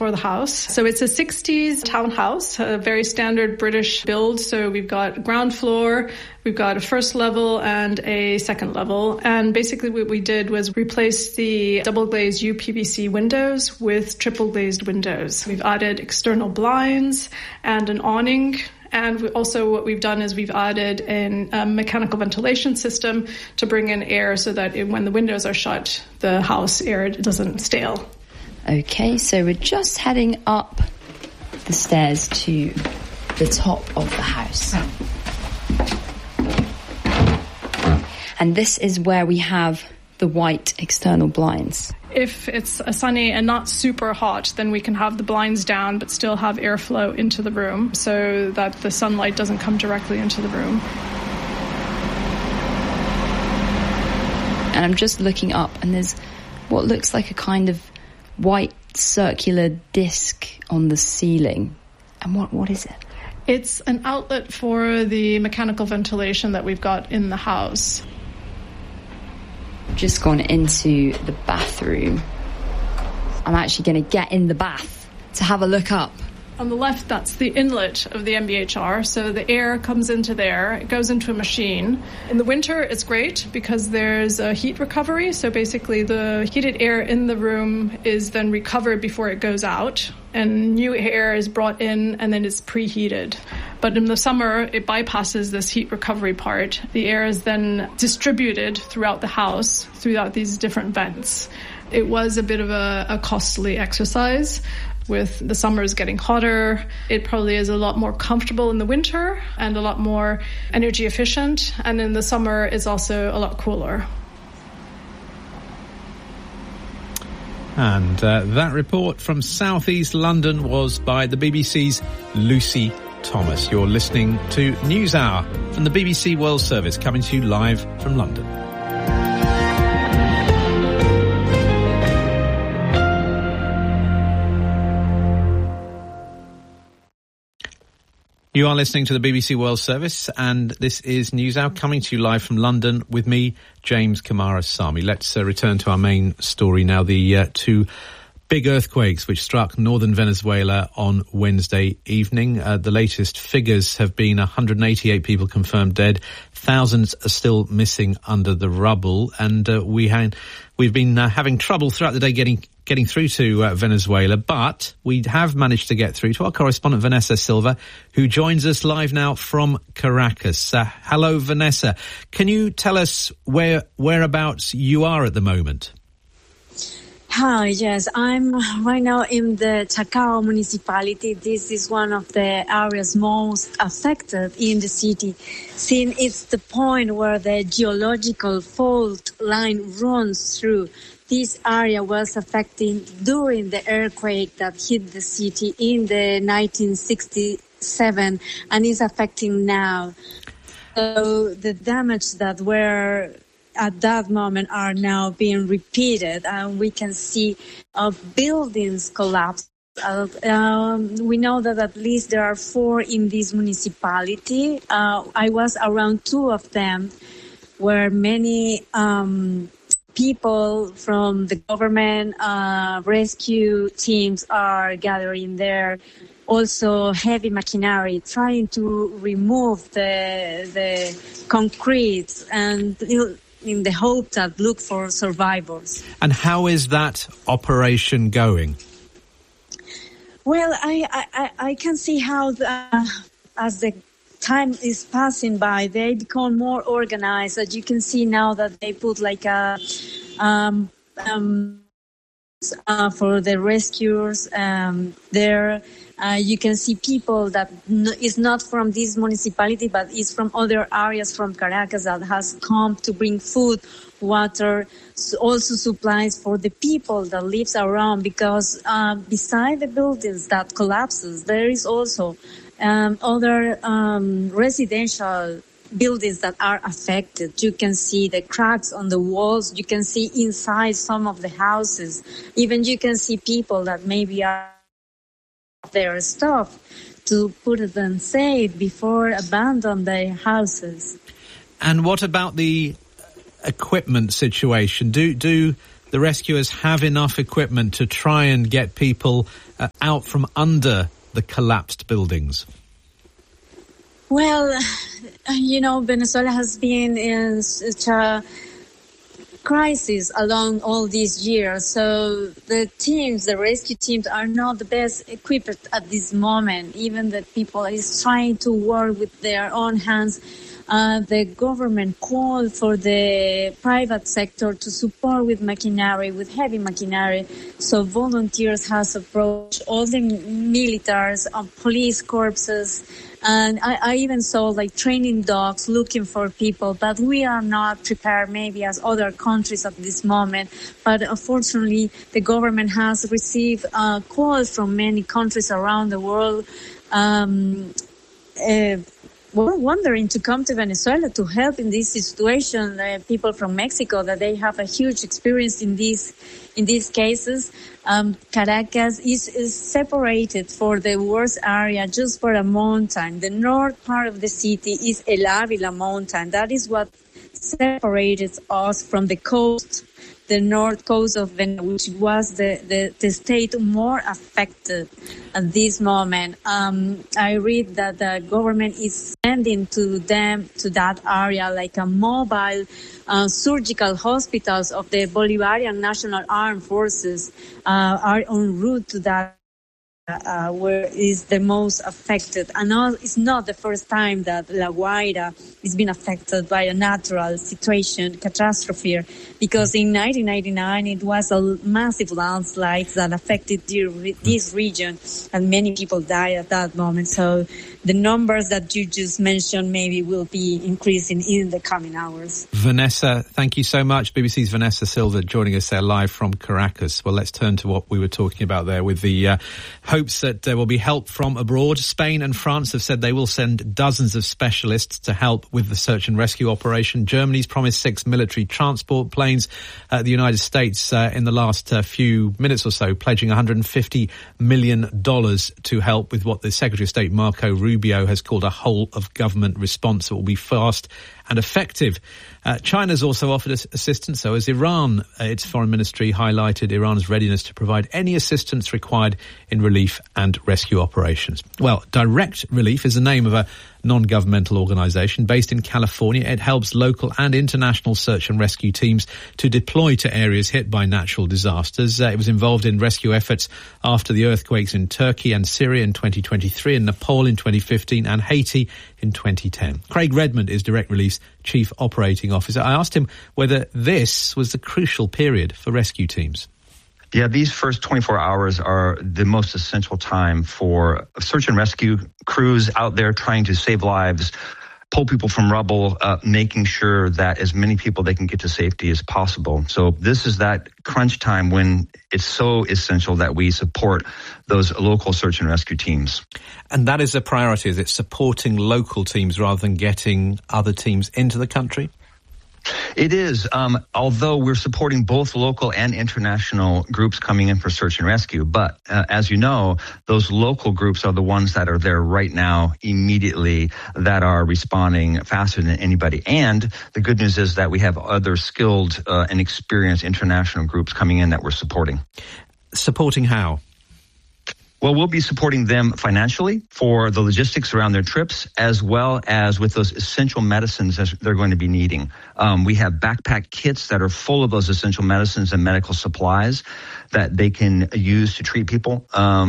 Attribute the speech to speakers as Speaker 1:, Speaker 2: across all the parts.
Speaker 1: for the house. So it's a 60s townhouse, a very standard British build. So we've got ground floor, we've got a first level and a second level. And basically what we did was replace the double glazed UPVC windows with triple glazed windows. We've added external blinds and an awning. And what we've done is we've added a mechanical ventilation system to bring in air so that when the windows are shut, the house air doesn't stale.
Speaker 2: Okay, so we're just heading up the stairs to the top of the house. And this is where we have the white external blinds.
Speaker 1: If it's sunny and not super hot, then we can have the blinds down but still have airflow into the room so that the sunlight doesn't come directly into the room.
Speaker 2: And I'm just looking up, and there's what looks like a kind of white circular disc on the ceiling. And what is it?
Speaker 1: It's an outlet for the mechanical ventilation that we've got in the house.
Speaker 2: Just gone into the bathroom. I'm actually going to get in the bath to have a look up.
Speaker 1: On the left, that's the inlet of the MVHR. So the air comes into there. It goes into a machine. In the winter, it's great because there's a heat recovery. So basically, the heated air in the room is then recovered before it goes out. And new air is brought in and then it's preheated. But in the summer, it bypasses this heat recovery part. The air is then distributed throughout the house, throughout these different vents. It was a bit of a costly exercise. With the summers getting hotter, it probably is a lot more comfortable in the winter and a lot more energy efficient. And in the summer, it's also a lot cooler.
Speaker 3: And that report from southeast London was by the BBC's Lucy Thomas. You're listening to NewsHour from the BBC World Service, coming to you live from London. You are listening to the BBC World Service, and this is NewsHour coming to you live from London with me, James Kamara-Sami. Let's return to our main story now. The two big earthquakes which struck northern Venezuela on Wednesday evening. The latest figures have been 188 people confirmed dead. Thousands are still missing under the rubble, and we've been having trouble throughout the day getting through to Venezuela, but we have managed to get through to our correspondent Vanessa Silva, who joins us live now from Caracas. Hello, Vanessa. Can you tell us whereabouts you are at the moment?
Speaker 4: Hi, yes, I'm right now in the Chacao municipality. This is one of the areas most affected in the city, since it's the point where the geological fault line runs through. This area was affected during the earthquake that hit the city in the 1967 and is affecting now. So the damage that were at that moment are now being repeated, and we can see buildings collapse. We know that at least there are 4 in this municipality. I was around 2 of them, where many people from the government rescue teams are gathering there. Also heavy machinery trying to remove the concrete and in the hope that look for survivors.
Speaker 3: And how is that operation going?
Speaker 4: Well, I can see how as the time is passing by, they become more organized. As you can see now that they put like a for the rescuers there. You can see people that is not from this municipality, but is from other areas from Caracas that has come to bring food, water, also supplies for the people that lives around, because beside the buildings that collapses, there is also other residential buildings that are affected. You can see the cracks on the walls. You can see inside some of the houses. Even you can see people that maybe are their stuff to put them safe before abandon their houses.
Speaker 3: And what about the equipment situation? Do the rescuers have enough equipment to try and get people out from under the collapsed buildings?
Speaker 4: Well, Venezuela has been in such a crisis along all these years. So the rescue teams are not the best equipped at this moment. Even the people is trying to work with their own hands. The government called for the private sector to support with machinery, with heavy machinery. So volunteers has approached all the militaries, police corpses, and I even saw like training dogs looking for people, but we are not prepared maybe as other countries at this moment. But unfortunately, the government has received calls from many countries around the world, we're wondering to come to Venezuela to help in this situation. People from Mexico, that they have a huge experience in these cases. Caracas is separated for the worst area just for a mountain. The north part of the city is El Ávila mountain. That is what separated us from the coast, the north coast of Venezuela, which was the state more affected at this moment. I read that the government is sending to that area like a mobile surgical hospitals of the Bolivarian National Armed Forces are en route to that where is the most affected. And it's not the first time that La Guaira is being affected by a natural situation, catastrophe, because in 1999 it was a massive landslide that affected this region, and many people died at that moment. So the numbers that you just mentioned maybe will be increasing in the coming hours.
Speaker 3: Vanessa, thank you so much. BBC's Vanessa Silva joining us there live from Caracas. Well, let's turn to what we were talking about there with the hopes that there will be help from abroad. Spain and France have said they will send dozens of specialists to help with the search and rescue operation. Germany's promised 6 military transport planes. The United States, in the last few minutes or so, pledging $150 million to help with what the Secretary of State, Marco Rubio, has called a whole-of-government response that will be fast and effective. China's also offered assistance, so as Iran, its foreign ministry highlighted Iran's readiness to provide any assistance required in relief and rescue operations. Well, Direct Relief is the name of a non-governmental organisation based in California. It helps local and international search and rescue teams to deploy to areas hit by natural disasters. It was involved in rescue efforts after the earthquakes in Turkey and Syria in 2023, in Nepal in 2015 and Haiti in 2010. Craig Redmond is Direct Relief's Chief Operating Officer. I asked him whether this was the crucial period for rescue teams.
Speaker 5: Yeah, these first 24 hours are the most essential time for search and rescue crews out there trying to save lives, pull people from rubble, making sure that as many people they can get to safety as possible. So this is that crunch time when it's so essential that we support those local search and rescue teams.
Speaker 3: And that is a priority, is it, supporting local teams rather than getting other teams into the country?
Speaker 5: It is, although we're supporting both local and international groups coming in for search and rescue. But as you know, those local groups are the ones that are there right now, immediately, that are responding faster than anybody. And the good news is that we have other skilled and experienced international groups coming in that we're supporting.
Speaker 3: Supporting how?
Speaker 5: Well, we'll be supporting them financially for the logistics around their trips, as well as with those essential medicines that they're going to be needing. We have backpack kits that are full of those essential medicines and medical supplies that they can use to treat people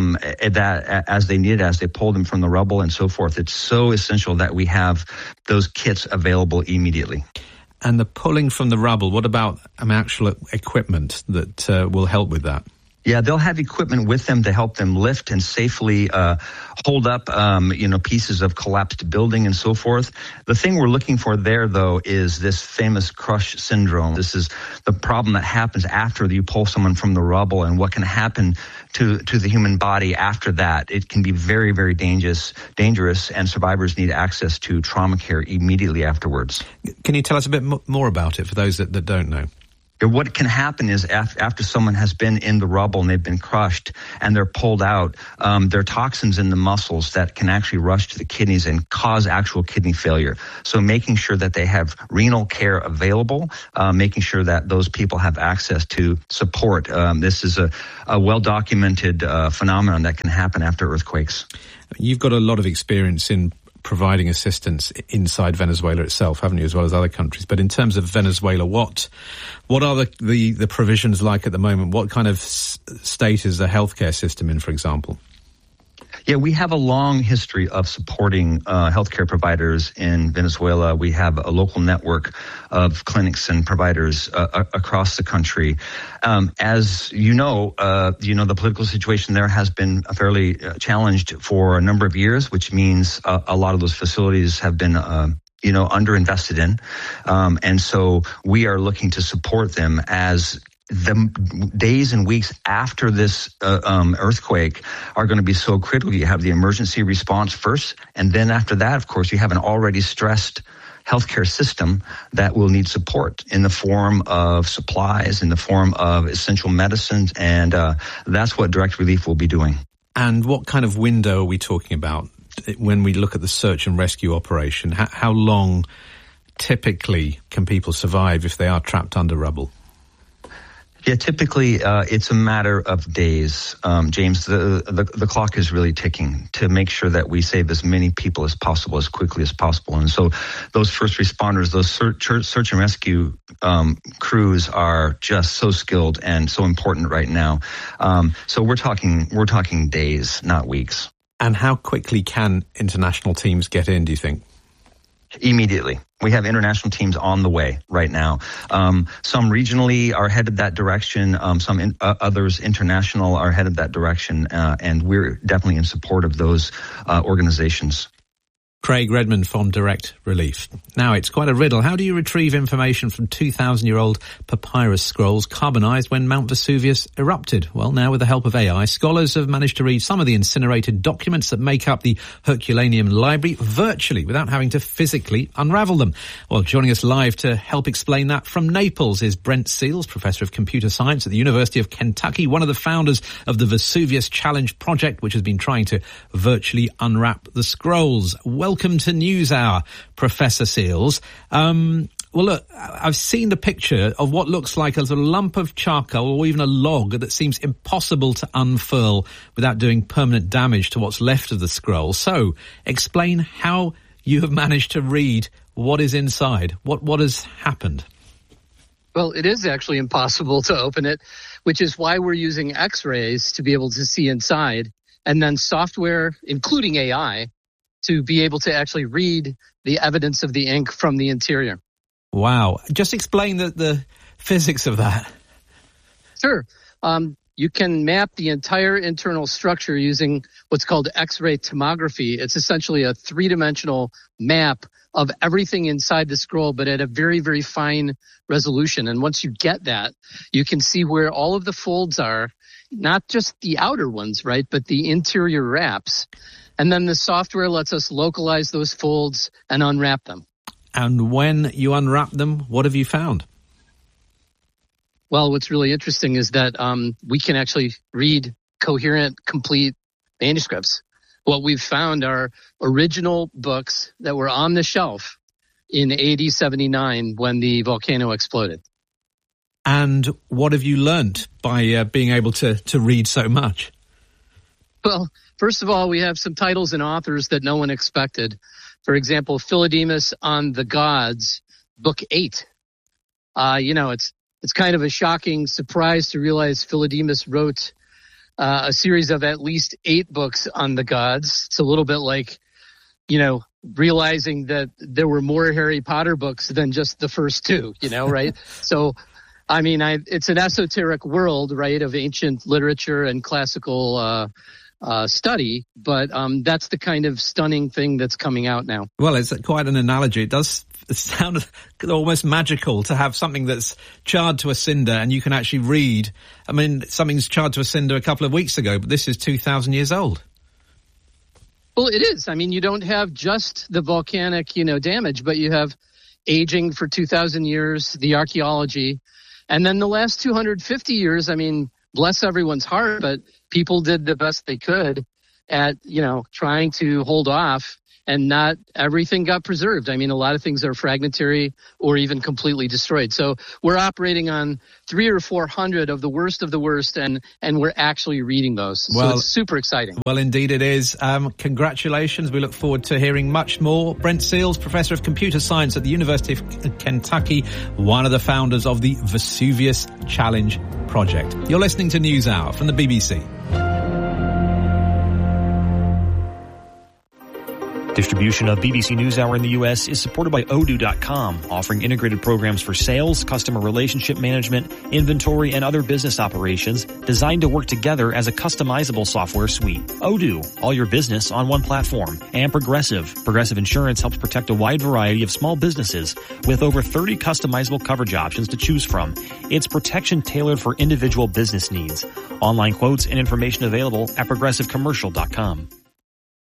Speaker 5: that as they need it, as they pull them from the rubble and so forth. It's so essential that we have those kits available immediately.
Speaker 3: And the pulling from the rubble, what about actual equipment that will help with that?
Speaker 5: Yeah, they'll have equipment with them to help them lift and safely hold up, pieces of collapsed building and so forth. The thing we're looking for there, though, is this famous crush syndrome. This is the problem that happens after you pull someone from the rubble, and what can happen to the human body after that. It can be very, very dangerous, and survivors need access to trauma care immediately afterwards.
Speaker 3: Can you tell us a bit more about it for those that don't know?
Speaker 5: What can happen is after someone has been in the rubble and they've been crushed and they're pulled out, there are toxins in the muscles that can actually rush to the kidneys and cause actual kidney failure. So making sure that they have renal care available, making sure that those people have access to support. This is a well-documented phenomenon that can happen after earthquakes.
Speaker 3: You've got a lot of experience in providing assistance inside Venezuela itself, haven't you, as well as other countries? But in terms of Venezuela, what are the provisions like at the moment? What kind of state is the healthcare system in, for example?
Speaker 5: Yeah, we have a long history of supporting healthcare providers in Venezuela. We have a local network of clinics and providers across the country. As you know, the political situation there has been fairly challenged for a number of years, which means a lot of those facilities have been underinvested in. And so we are looking to support them as the days and weeks after this earthquake are going to be so critical. You have the emergency response first, and then after that, of course, you have an already stressed healthcare system that will need support in the form of supplies, in the form of essential medicines, and that's what Direct Relief will be doing.
Speaker 3: And what kind of window are we talking about when we look at the search and rescue operation? How long typically can people survive if they are trapped under rubble?
Speaker 5: Yeah, typically it's a matter of days, James. The clock is really ticking to make sure that we save as many people as possible, as quickly as possible. And so those first responders, those search and rescue crews are just so skilled and so important right now. So we're talking days, not weeks.
Speaker 3: And how quickly can international teams get in, do you think?
Speaker 5: Immediately. We have international teams on the way right now. Some regionally are headed that direction. Others international are headed that direction. And we're definitely in support of those organizations.
Speaker 3: Craig Redmond from Direct Relief. Now, it's quite a riddle. How do you retrieve information from 2,000-year-old papyrus scrolls carbonized when Mount Vesuvius erupted? Well, now with the help of AI, scholars have managed to read some of the incinerated documents that make up the Herculaneum Library virtually without having to physically unravel them. Well, joining us live to help explain that from Naples is Brent Seals, Professor of Computer Science at the University of Kentucky, one of the founders of the Vesuvius Challenge project, which has been trying to virtually unwrap the scrolls. Welcome to NewsHour, Professor Seals. Well, look, I've seen the picture of what looks like a sort of lump of charcoal or even a log that seems impossible to unfurl without doing permanent damage to what's left of the scroll. So, explain how you have managed to read what is inside. What has happened?
Speaker 6: Well, it is actually impossible to open it, which is why we're using X-rays to be able to see inside, and then software, including AI, to be able to actually read the evidence of the ink from the interior.
Speaker 3: Wow. Just explain the physics of that.
Speaker 6: Sure. You can map the entire internal structure using what's called X-ray tomography. It's essentially a three-dimensional map of everything inside the scroll, but at a very, very fine resolution. And once you get that, you can see where all of the folds are, not just the outer ones, right, but the interior wraps. And then the software lets us localize those folds and unwrap them.
Speaker 3: And when you unwrap them, what have you found?
Speaker 6: Well, what's really interesting is that we can actually read coherent, complete manuscripts. What we've found are original books that were on the shelf in AD 79 when the volcano exploded.
Speaker 3: And what have you learned by being able to read so much?
Speaker 6: Well, first of all, we have some titles and authors that no one expected. For example, Philodemus on the Gods, Book 8. It's kind of a shocking surprise to realize Philodemus wrote a series of at least 8 books on the gods. It's a little bit like, realizing that there were more Harry Potter books than just the first 2, right? So, it's an esoteric world, right, of ancient literature and classical study, but that's the kind of stunning thing that's coming out now.
Speaker 3: Well, it's quite an analogy. It does sound almost magical to have something that's charred to a cinder and you can actually read. Something's charred to a cinder a couple of weeks ago, but this is 2,000 years old.
Speaker 6: Well, it is. You don't have just the volcanic, damage, but you have aging for 2,000 years, the archaeology, And then the last 250 years, I mean, bless everyone's heart, but people did the best they could at, trying to hold off, and not everything got preserved. I mean, a lot of things are fragmentary or even completely destroyed. So we're operating on 300 or 400 of the worst, and we're actually reading those. So it's super exciting.
Speaker 3: Well, indeed it is. Congratulations. We look forward to hearing much more. Brent Seales, Professor of Computer Science at the University of Kentucky, one of the founders of the Vesuvius Challenge Project. You're listening to NewsHour from the BBC.
Speaker 7: Distribution of BBC NewsHour in the U.S. is supported by Odoo.com, offering integrated programs for sales, customer relationship management, inventory, and other business operations designed to work together as a customizable software suite. Odoo, all your business on one platform. And Progressive. Progressive Insurance helps protect a wide variety of small businesses with over 30 customizable coverage options to choose from. It's protection tailored for individual business needs. Online quotes and information available at progressivecommercial.com.